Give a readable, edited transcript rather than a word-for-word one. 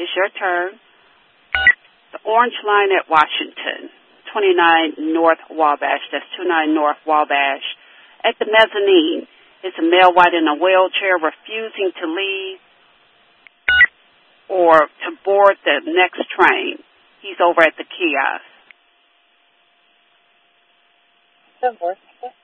It's your turn. The orange line at Washington, 29 North Wabash. That's 29 North Wabash. At the mezzanine is a male white in a wheelchair refusing to leave or to board the next train. He's over at the kiosk. The worst